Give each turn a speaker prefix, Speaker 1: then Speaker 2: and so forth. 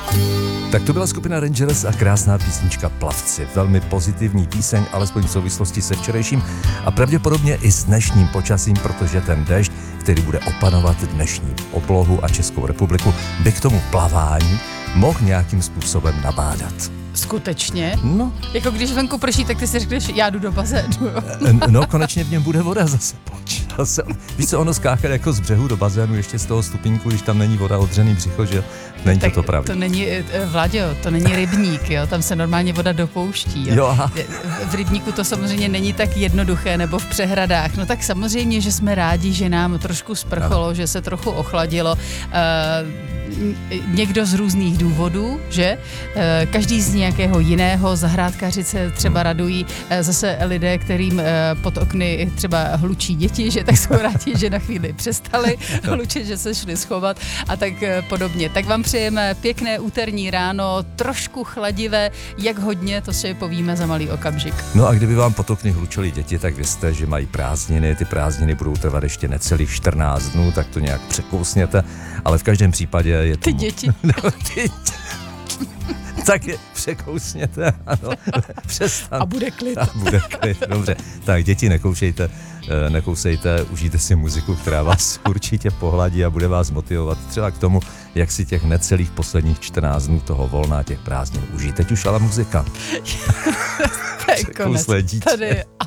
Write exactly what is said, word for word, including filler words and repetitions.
Speaker 1: Tak to byla skupina Rangers a krásná písnička Plavci. Velmi pozitivní píseň, alespoň v souvislosti se včerejším a pravděpodobně i s dnešním počasím, protože ten déšť, který bude opanovat dnešní oblohu a Českou republiku, by k tomu plavání mohl nějakým způsobem nabádat.
Speaker 2: Skutečně?
Speaker 1: No.
Speaker 2: Jako když venku prší, tak ty si řekneš, já jdu do bazénu, jo?
Speaker 1: No, konečně v něm bude voda zase. zase. Víš co, ono skákat jako z břehu do bazénu, ještě z toho stupínku, když tam není voda, odřený břicho, že není
Speaker 2: tak
Speaker 1: to to pravý.
Speaker 2: To není, Vláďo, to není rybník, jo? Tam se normálně voda dopouští. Jo?
Speaker 1: Jo, aha.
Speaker 2: V rybníku to samozřejmě není tak jednoduché, nebo v přehradách. No tak samozřejmě, že jsme rádi, že nám trošku sprcholo, ano. Že se trochu ochladilo. Uh, někdo z různých důvodů, že? Uh, každý z nějakého jiného, zahrádkaři se třeba radují, uh, zase lidé, kterým uh, pod okny třeba hlučí děti, že tak jsou rádi, že na chvíli přestali hlučit, že se šli schovat a tak uh, podobně. Tak vám přejeme pěkné úterní ráno, trošku chladivé, jak hodně, to si povíme za malý okamžik.
Speaker 1: No a kdyby vám pod okny hlučeli děti, tak vězte, že mají prázdniny, ty prázdniny budou trvat ještě necelých čtrnáct dnů, tak to nějak překousněte, ale v každém případě je to...
Speaker 2: Ty děti.
Speaker 1: No, ty tak je překousněte, ano, přestan.
Speaker 2: A bude klid.
Speaker 1: A bude klid, dobře. Tak děti nekoušejte, nekousejte, užijte si muziku, která vás určitě pohladí a bude vás motivovat třeba k tomu, jak si těch necelých posledních čtrnáct dnů toho volna, těch prázdnin užít. Teď už ale muzika.
Speaker 2: To je konec. Tady